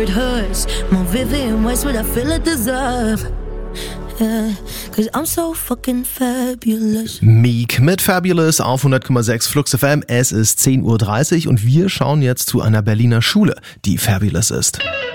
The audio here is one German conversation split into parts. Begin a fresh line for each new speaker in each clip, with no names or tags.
It hurts more vivid in ways what I feel I deserve. Yeah, 'cause I'm so fucking fabulous.
Meek mit Fabulous auf 100,6 Flux FM. Es ist 10:30 Uhr und wir schauen jetzt zu einer Berliner Schule, die fabulous ist.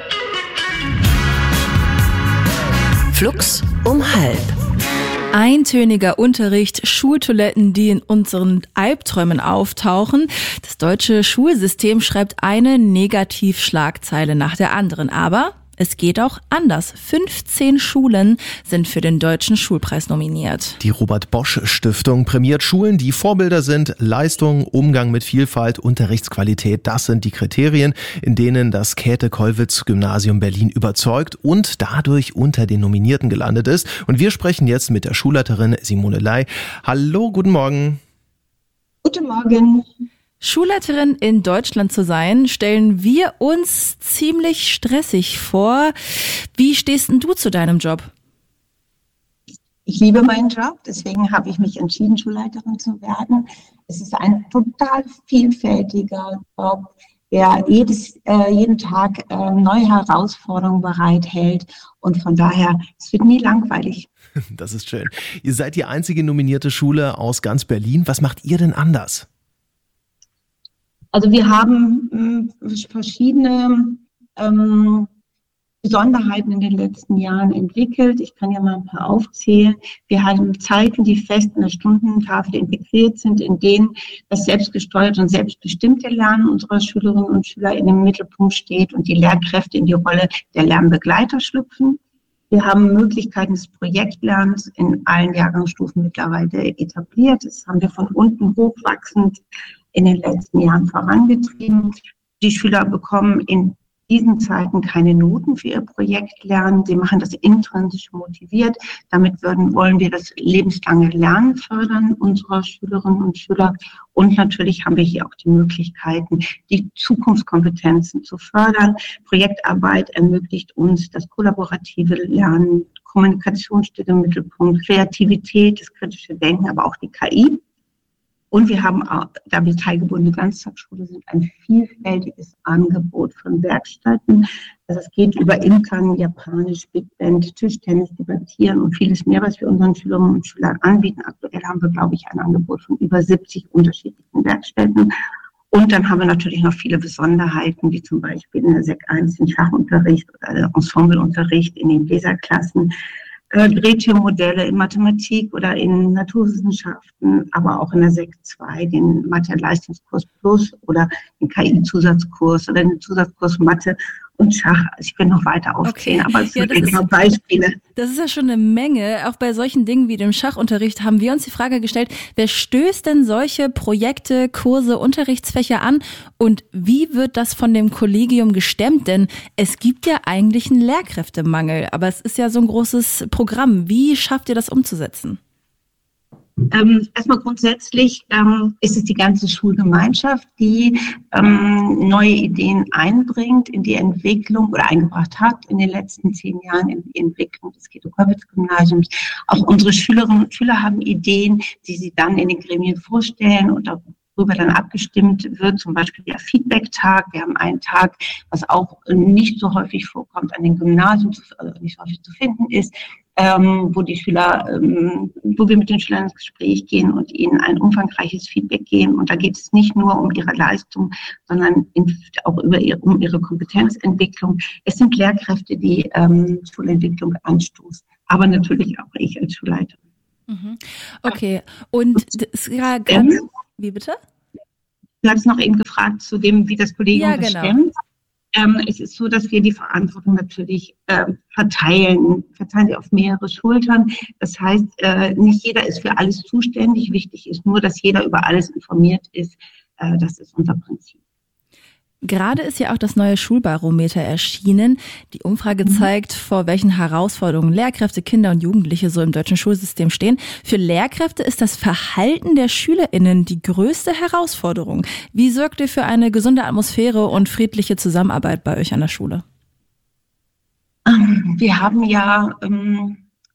Flux um 12:30.
Eintöniger Unterricht, Schultoiletten, die in unseren Albträumen auftauchen. Das deutsche Schulsystem schreibt eine Negativschlagzeile nach der anderen. Aber es geht auch anders. 15 Schulen sind für den Deutschen Schulpreis nominiert.
Die Robert-Bosch-Stiftung prämiert Schulen, die Vorbilder sind. Leistung, Umgang mit Vielfalt, Unterrichtsqualität, das sind die Kriterien, in denen das Käthe-Kollwitz-Gymnasium Berlin überzeugt und dadurch unter den Nominierten gelandet ist. Und wir sprechen jetzt mit der Schulleiterin Simone Ley. Hallo, guten Morgen.
Guten Morgen.
Schulleiterin in Deutschland zu sein, stellen wir uns ziemlich stressig vor. Wie stehst denn du zu deinem Job?
Ich liebe meinen Job, deswegen habe ich mich entschieden, Schulleiterin zu werden. Es ist ein total vielfältiger Job, der jeden Tag neue Herausforderungen bereithält. Und von daher, es wird nie langweilig.
Das ist schön. Ihr seid die einzige nominierte Schule aus ganz Berlin. Was macht ihr denn anders?
Also wir haben verschiedene Besonderheiten in den letzten Jahren entwickelt. Ich kann ja mal ein paar aufzählen. Wir haben Zeiten, die fest in der Stundentafel integriert sind, in denen das selbstgesteuerte und selbstbestimmte Lernen unserer Schülerinnen und Schüler in dem Mittelpunkt steht und die Lehrkräfte in die Rolle der Lernbegleiter schlüpfen. Wir haben Möglichkeiten des Projektlernens in allen Jahrgangsstufen mittlerweile etabliert. Das haben wir von unten hochwachsend in den letzten Jahren vorangetrieben. Die Schüler bekommen in diesen Zeiten keine Noten für ihr Projektlernen. Sie machen das intrinsisch motiviert. Damit wollen wir das lebenslange Lernen fördern unserer Schülerinnen und Schüler. Und natürlich haben wir hier auch die Möglichkeiten, die Zukunftskompetenzen zu fördern. Projektarbeit ermöglicht uns das kollaborative Lernen, Kommunikation steht im Mittelpunkt, Kreativität, das kritische Denken, aber auch die KI. Und wir haben, da wir teilgebundene Ganztagsschule sind, ein vielfältiges Angebot von Werkstätten. Also es geht über Imkern, Japanisch, Big Band, Tischtennis, Debattieren und vieles mehr, was wir unseren Schülerinnen und Schülern anbieten. Aktuell haben wir, glaube ich, ein Angebot von über 70 unterschiedlichen Werkstätten. Und dann haben wir natürlich noch viele Besonderheiten, wie zum Beispiel in der Sek 1 den Schachunterricht oder der Ensembleunterricht in den Leserklassen. Drehtürmodelle in Mathematik oder in Naturwissenschaften, aber auch in der Sek 2, den Mathe-Leistungskurs Plus oder den KI-Zusatzkurs oder den Zusatzkurs Mathe und Schach. Also ich bin noch weiter aufzählen, aber es sind nur Beispiele.
Das ist ja schon eine Menge. Auch bei solchen Dingen wie dem Schachunterricht haben wir uns die Frage gestellt, wer stößt denn solche Projekte, Kurse, Unterrichtsfächer an und wie wird das von dem Kollegium gestemmt? Denn es gibt ja eigentlich einen Lehrkräftemangel, aber es ist ja so ein großes Programm. Wie schafft ihr das umzusetzen?
Erstmal grundsätzlich ist es die ganze Schulgemeinschaft, die neue Ideen einbringt in die Entwicklung oder eingebracht hat in den letzten 10 Jahren in die Entwicklung des Käthe-Kollwitz-Gymnasiums. Auch unsere Schülerinnen und Schüler haben Ideen, die sie dann in den Gremien vorstellen und darüber dann abgestimmt wird, zum Beispiel der Feedback-Tag. Wir haben einen Tag, was auch nicht so häufig vorkommt, an den Gymnasien, nicht so häufig zu finden ist, wo wir mit den Schülern ins Gespräch gehen und ihnen ein umfangreiches Feedback geben. Und da geht es nicht nur um ihre Leistung, sondern auch um ihre Kompetenzentwicklung. Es sind Lehrkräfte, die Schulentwicklung anstoßen, aber natürlich auch ich als Schulleiterin.
Okay, und wie bitte?
Du hast noch eben gefragt zu dem, wie das Kollegium das stemmt. Es ist so, dass wir die Verantwortung natürlich verteilen sie auf mehrere Schultern. Das heißt, nicht jeder ist für alles zuständig. Wichtig ist nur, dass jeder über alles informiert ist. Das ist unser Prinzip.
Gerade ist ja auch das neue Schulbarometer erschienen. Die Umfrage zeigt, vor welchen Herausforderungen Lehrkräfte, Kinder und Jugendliche so im deutschen Schulsystem stehen. Für Lehrkräfte ist das Verhalten der SchülerInnen die größte Herausforderung. Wie sorgt ihr für eine gesunde Atmosphäre und friedliche Zusammenarbeit bei euch an der Schule?
Wir haben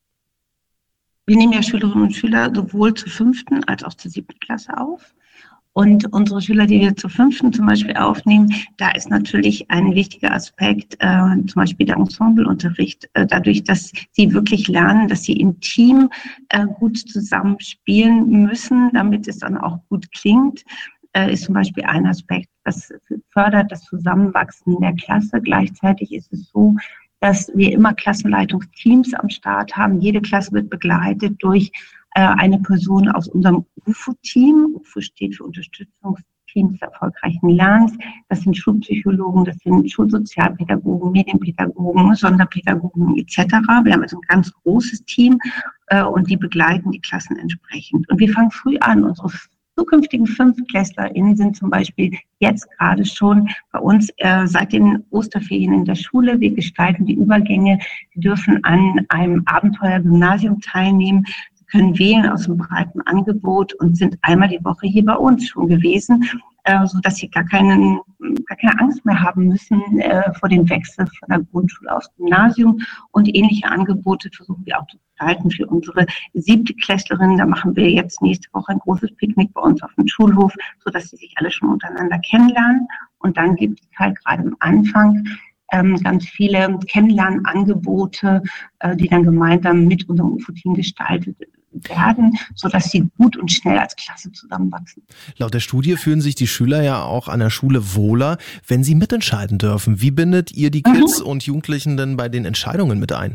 wir nehmen ja Schülerinnen und Schüler sowohl zur 5. als auch zur 7. Klasse auf. Und unsere Schüler, die wir zur 5. zum Beispiel aufnehmen, da ist natürlich ein wichtiger Aspekt, zum Beispiel der Ensembleunterricht, dadurch, dass sie wirklich lernen, dass sie im Team gut zusammenspielen müssen, damit es dann auch gut klingt, ist zum Beispiel ein Aspekt, das fördert das Zusammenwachsen der Klasse. Gleichzeitig ist es so, dass wir immer Klassenleitungsteams am Start haben. Jede Klasse wird begleitet durch eine Person aus unserem UFO-Team. UFO steht für Unterstützungsteams des erfolgreichen Lernens. Das sind Schulpsychologen, das sind Schulsozialpädagogen, Medienpädagogen, Sonderpädagogen etc. Wir haben also ein ganz großes Team und die begleiten die Klassen entsprechend. Und wir fangen früh an. Unsere zukünftigen 5-KlässlerInnen sind zum Beispiel jetzt gerade schon bei uns seit den Osterferien in der Schule. Wir gestalten die Übergänge. Sie dürfen an einem Abenteuer-Gymnasium teilnehmen, können wählen aus einem breiten Angebot und sind einmal die Woche hier bei uns schon gewesen, so dass sie gar keine Angst mehr haben müssen vor dem Wechsel von der Grundschule aufs Gymnasium. Und ähnliche Angebote versuchen wir auch zu gestalten für unsere 7. Klässlerinnen. Da machen wir jetzt nächste Woche ein großes Picknick bei uns auf dem Schulhof, so dass sie sich alle schon untereinander kennenlernen. Und dann gibt es halt gerade am Anfang ganz viele Kennenlernangebote, die dann gemeinsam mit unserem UFO-Team gestaltet werden, sodass sie gut und schnell als Klasse zusammenwachsen.
Laut der Studie fühlen sich die Schüler ja auch an der Schule wohler, wenn sie mitentscheiden dürfen. Wie bindet ihr die Kids und Jugendlichen denn bei den Entscheidungen mit ein?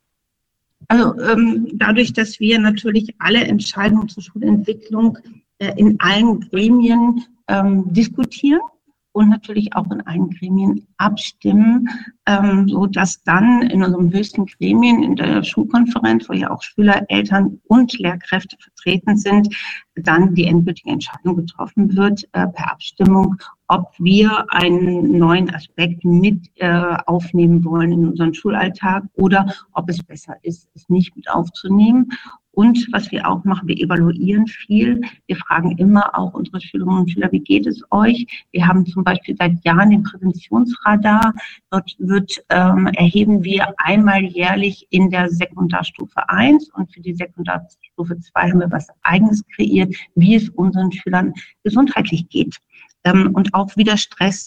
Also dadurch, dass wir natürlich alle Entscheidungen zur Schulentwicklung in allen Gremien diskutieren und natürlich auch in allen Gremien abstimmen, so dass dann in unserem höchsten Gremien, in der Schulkonferenz, wo ja auch Schüler, Eltern und Lehrkräfte vertreten sind, dann die endgültige Entscheidung getroffen wird per Abstimmung, ob wir einen neuen Aspekt mit aufnehmen wollen in unseren Schulalltag oder ob es besser ist, es nicht mit aufzunehmen. Und was wir auch machen, wir evaluieren viel. Wir fragen immer auch unsere Schülerinnen und Schüler, wie geht es euch? Wir haben zum Beispiel seit Jahren den Präventionsradar. Dort erheben wir einmal jährlich in der Sekundarstufe 1 und für die Sekundarstufe 2 haben wir was Eigenes kreiert, wie es unseren Schülern gesundheitlich geht. Und auch wieder Stress,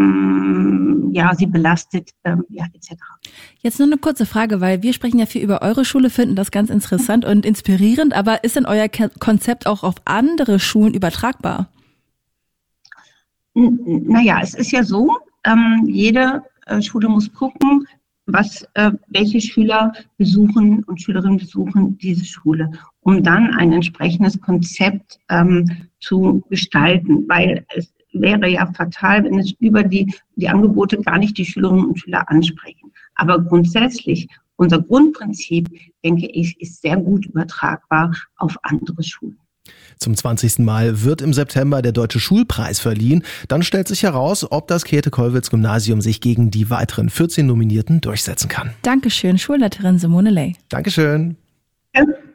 sie belastet, etc.
Jetzt nur eine kurze Frage, weil wir sprechen ja viel über eure Schule, finden das ganz interessant und inspirierend, aber ist denn euer Konzept auch auf andere Schulen übertragbar?
Naja, es ist ja so, jede Schule muss gucken, welche Schüler besuchen und Schülerinnen besuchen diese Schule, um dann ein entsprechendes Konzept zu gestalten, weil es wäre ja fatal, wenn es über die Angebote gar nicht die Schülerinnen und Schüler ansprechen. Aber grundsätzlich, unser Grundprinzip, denke ich, ist sehr gut übertragbar auf andere Schulen.
Zum 20. Mal wird im September der Deutsche Schulpreis verliehen. Dann stellt sich heraus, ob das Käthe-Kollwitz-Gymnasium sich gegen die weiteren 14 Nominierten durchsetzen kann.
Dankeschön, Schulleiterin Simone Ley.
Dankeschön.
Ja.